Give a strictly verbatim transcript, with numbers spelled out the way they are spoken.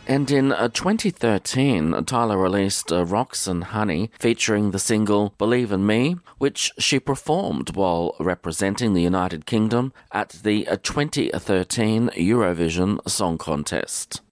And in uh, twenty thirteen, Tyler released uh, Rocks and Honey, featuring the single Believe in Me, which she performed while representing the United Kingdom at the uh, twenty thirteen Eurovision Song Contest.